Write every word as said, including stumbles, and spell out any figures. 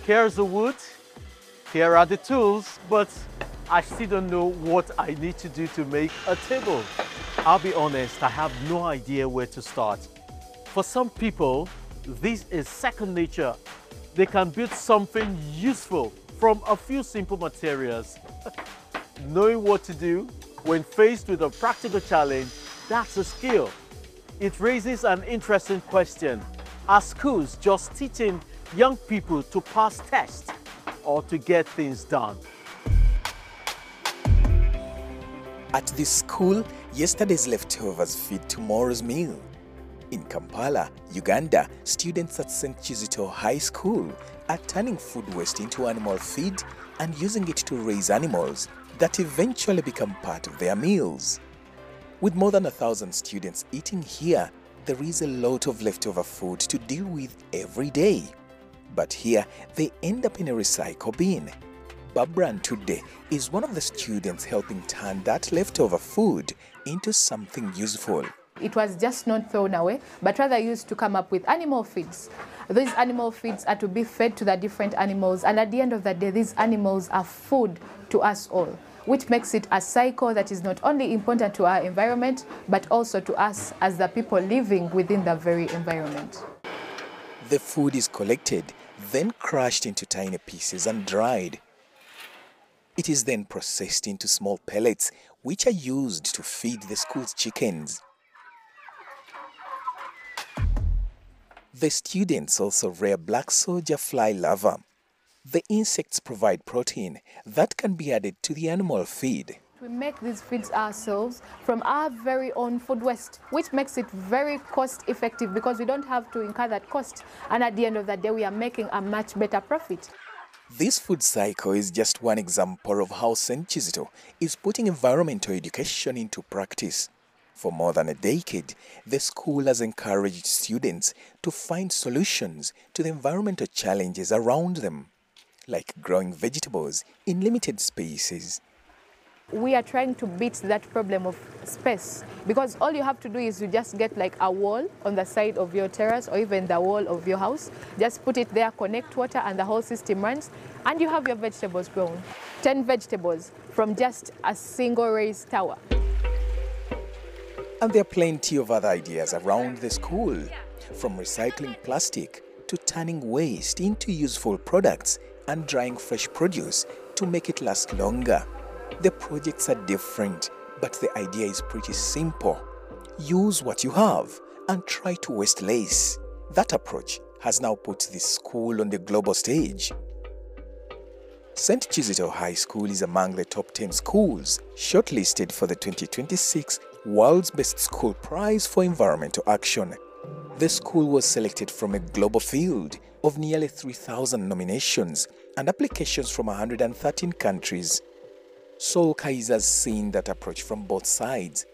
Here's the wood, here are the tools, but I still don't know what I need to do to make a table. I'll be honest, I have no idea where to start. For some people, this is second nature. They can build something useful from a few simple materials. Knowing what to do when faced with a practical challenge, that's a skill. It raises an interesting question. Are schools just teaching young people to pass tests or to get things done? At this school, yesterday's leftovers feed tomorrow's meal. In Kampala, Uganda, students at Saint Kizito High School are turning food waste into animal feed and using it to raise animals that eventually become part of their meals. With more than a thousand students eating here, there is a lot of leftover food to deal with every day. But here, they end up in a recycle bin. Babran today is one of the students helping turn that leftover food into something useful. It was just not thrown away, but rather used to come up with animal feeds. These animal feeds are to be fed to the different animals, and at the end of the day, these animals are food to us all, which makes it a cycle that is not only important to our environment, but also to us as the people living within the very environment. The food is collected, then crushed into tiny pieces and dried. It is then processed into small pellets, which are used to feed the school's chickens. The students also rear black soldier fly larvae. The insects provide protein that can be added to the animal feed. We make these feeds ourselves from our very own food waste, which makes it very cost effective because we don't have to incur that cost. And at the end of the day, we are making a much better profit. This food cycle is just one example of how Saint Kizito is putting environmental education into practice. For more than a decade, the school has encouraged students to find solutions to the environmental challenges around them, like growing vegetables in limited spaces. We are trying to beat that problem of space, because all you have to do is you just get like a wall on the side of your terrace or even the wall of your house, just put it there, connect water, and the whole system runs, and you have your vegetables grown. ten vegetables from just a single raised tower. And there are plenty of other ideas around the school, from recycling plastic to turning waste into useful products and drying fresh produce to make it last longer. The projects are different, but the idea is pretty simple. Use what you have and try to waste less. That approach has now put this school on the global stage. Saint Kizito High School is among the top ten schools shortlisted for the twenty twenty-six World's Best School Prize for Environmental Action. The school was selected from a global field of nearly three thousand nominations and applications from one hundred thirteen countries. Sol Kaiser has seen that approach from both sides.